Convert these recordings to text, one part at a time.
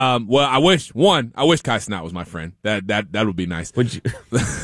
Well, I wish Kai Cenat was my friend. That would be nice. Would you?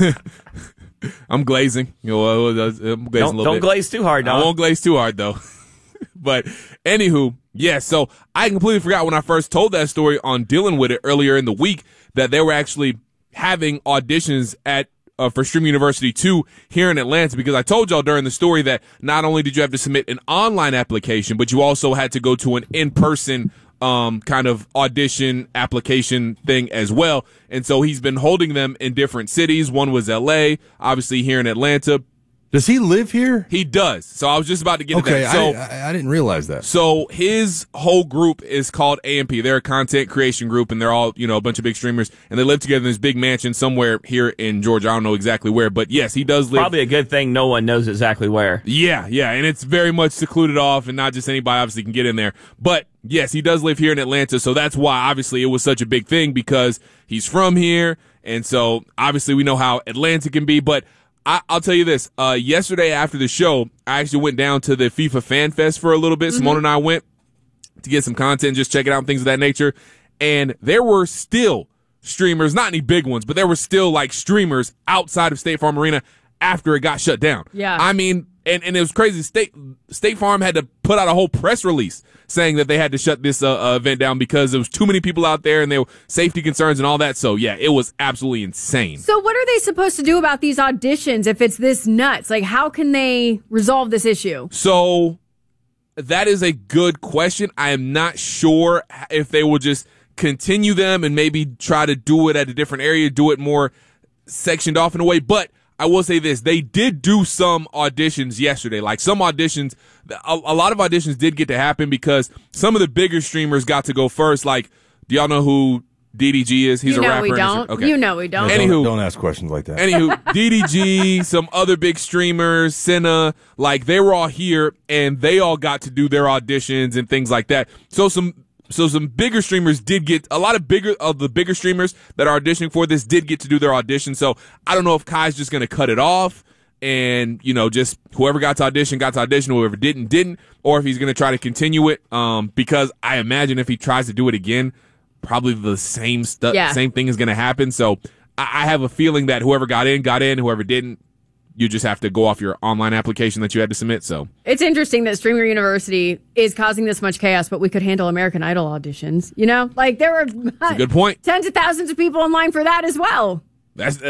I'm glazing. I'm glazing a little bit. Don't glaze too hard, dog. I won't glaze too hard, though. But anywho, yeah, so I completely forgot when I first told that story on Dealing With It earlier in the week that they were actually having auditions for Stream University 2 here in Atlanta, because I told y'all during the story that not only did you have to submit an online application, but you also had to go to an in-person kind of audition application thing as well. And so he's been holding them in different cities. One was LA, obviously here in Atlanta. Does he live here? He does. So I was just about to get to that. So I didn't realize that. So his whole group is called AMP. They're a content creation group, and they're all, a bunch of big streamers, and they live together in this big mansion somewhere here in Georgia. I don't know exactly where, but yes, he does live. Probably a good thing no one knows exactly where. Yeah, and it's very much secluded off, and not just anybody obviously can get in there. But yes, he does live here in Atlanta, so that's why obviously it was such a big thing, because he's from here, and so obviously we know how Atlanta can be. But I'll tell you this. Yesterday after the show, I actually went down to the FIFA Fan Fest for a little bit. Simone and I went to get some content, just check it out and things of that nature. And there were still streamers, not any big ones, but there were still like streamers outside of State Farm Arena after it got shut down. Yeah. I mean, and it was crazy. State Farm had to put out a whole press release saying that they had to shut this event down because there was too many people out there and there were safety concerns and all that. So, yeah, it was absolutely insane. So what are they supposed to do about these auditions if it's this nuts? Like, how can they resolve this issue? So that is a good question. I am not sure if they will just continue them and maybe try to do it at a different area, do it more sectioned off in a way. But I will say this, they did do some auditions yesterday. Like some auditions, a lot of auditions did get to happen because some of the bigger streamers got to go first. Like, do y'all know who DDG is? He's a rapper. We don't. Okay. You know we don't. Anywho, don't ask questions like that. Anywho, DDG, some other big streamers, Senna, like they were all here and they all got to do their auditions and things like that. So some bigger streamers did get, a lot of the bigger streamers that are auditioning for this did get to do their audition. So I don't know if Kai's just going to cut it off and, just whoever got to audition, whoever didn't, or if he's going to try to continue it. Because I imagine if he tries to do it again, probably the same thing is going to happen. So I have a feeling that whoever got in, whoever didn't, you just have to go off your online application that you had to submit. So it's interesting that Streamer University is causing this much chaos, but we could handle American Idol auditions. Like there were that's a good point. Tens of thousands of people in line for that as well. That's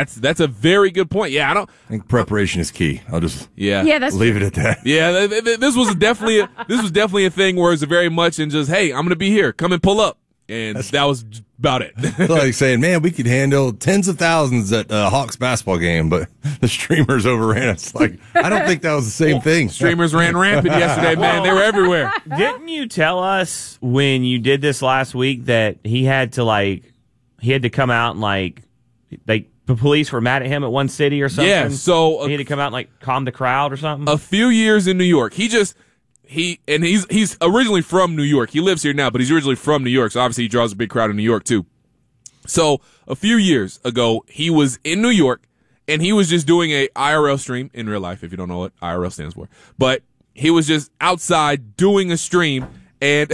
a very good point. Yeah, I think preparation is key. I'll just that's leave it at that. Yeah, this was definitely a thing where it's very much in just, hey, I'm gonna be here, come and pull up. And that was about it. It's like saying, man, we could handle tens of thousands at Hawks basketball game, but the streamers overran us. Like, I don't think that was the same thing. Streamers ran rampant yesterday, man. They were everywhere. Didn't you tell us when you did this last week that he had to come out and the police were mad at him at one city or something? Yeah, so he had to come out and calm the crowd or something? A few years in New York. He's originally from New York. He lives here now, but he's originally from New York, so obviously he draws a big crowd in New York too. So a few years ago, he was in New York, and he was just doing a IRL stream in real life, if you don't know what IRL stands for. But he was just outside doing a stream, and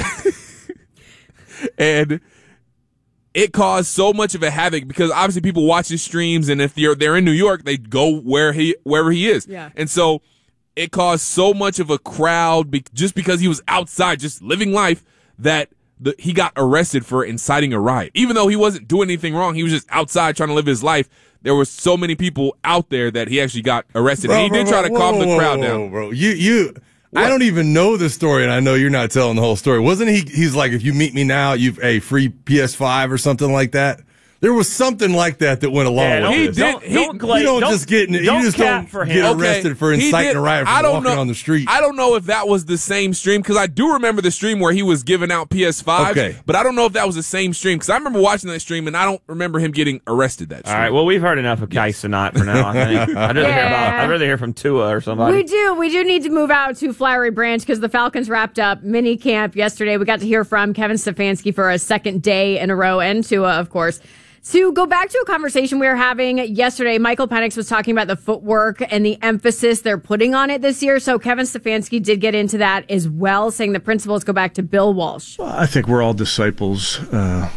and it caused so much of a havoc because obviously people watch his streams, and if they're in New York, they go wherever he is. Yeah. And so it caused so much of a crowd just because he was outside just living life that he got arrested for inciting a riot. Even though he wasn't doing anything wrong, he was just outside trying to live his life. There were so many people out there that he actually got arrested. And he did try to calm the crowd down. Bro, I don't even know this story, and I know you're not telling the whole story. Wasn't he's like, if you meet me now, you've a free PS5 or something like that? There was something like that went along with this. You just don't get arrested for inciting a riot for walking on the street. I don't know if that was the same stream, because I do remember the stream where he was giving out PS5. Okay. But I don't know if that was the same stream, because I remember watching that stream, and I don't remember him getting arrested that stream. All right, well, we've heard enough of Kai Cenat for now, I think. I'd rather hear from Tua or somebody. We do need to move out to Flowery Branch because the Falcons wrapped up mini camp yesterday. We got to hear from Kevin Stefanski for a second day in a row, and Tua, of course. To go back to a conversation we were having yesterday, Michael Penix was talking about the footwork and the emphasis they're putting on it this year. So Kevin Stefanski did get into that as well, saying the principles go back to Bill Walsh. I think we're all disciples